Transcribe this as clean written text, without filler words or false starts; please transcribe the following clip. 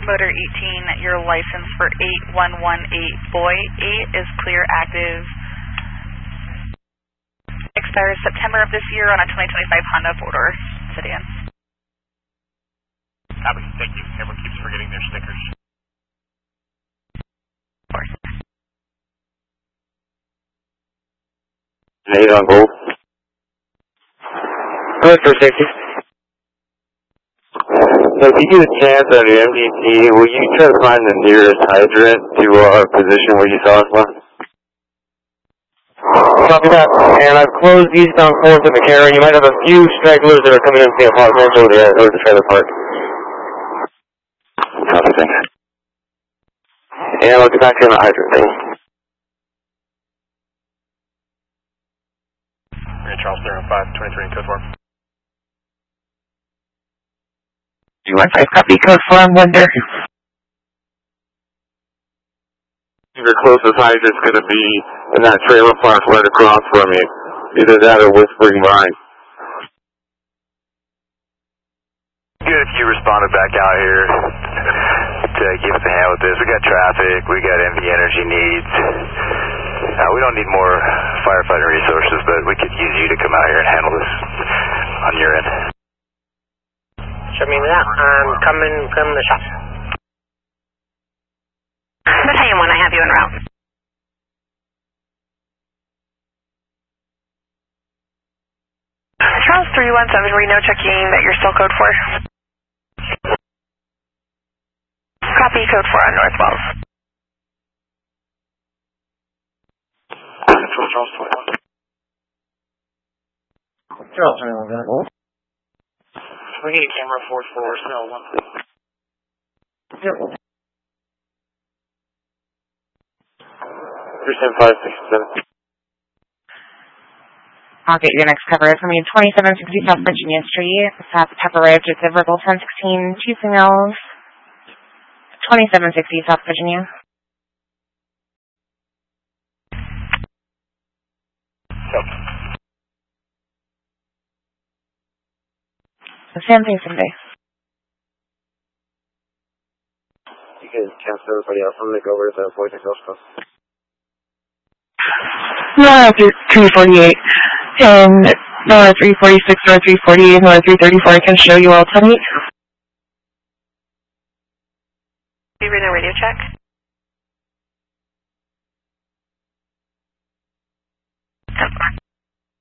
Motor 18, your license for 8118 Boy 8 is clear, active. Expires September of this year on a 2025 Honda 4-door sedan. Copy, thank you. Everyone keeps forgetting their stickers. Of course. Hey, on gold. Good for safety. So if you get a chance on your MDT, will you try to find the nearest hydrant to our position where you saw us last? Copy that. And I've closed eastbound 4th in the Karen. You might have a few stragglers that are coming in from the apartment or the trailer park. Copy, thanks. And I'll get back to you on the hydrant thing. Charles 305, 23 in code form. 215 copy, code form, wonder. Your closest hydrant's going to be in that trailer park right across from you. Either that or Whispering Vine. Good if you responded back out here to give us a hand with this. We got traffic, we got MV energy needs. We don't need more firefighting resources, but we could use you to come out here and handle this on your end. Show me that. I'm coming from the shop. Battalion 1, I have you en route. Charles 317, Reno checking that you're still code 4. Copy, code 4 on North Wells. Charles 21. Charles 21, we get a camera 44, cell 1, please. Yep. 37567. I'll get your next cover from you. 2760 South Virginia Street. South Pepper Ridge. It's a verbal 1016. 2 signals. 2760 South Virginia. Same thing someday. You can cancel everybody else. I'm going to go over to the Voice Exhaust. No, 348. And no, 346 or 348, no, 334. I can show you all. Tell me. Reno radio check.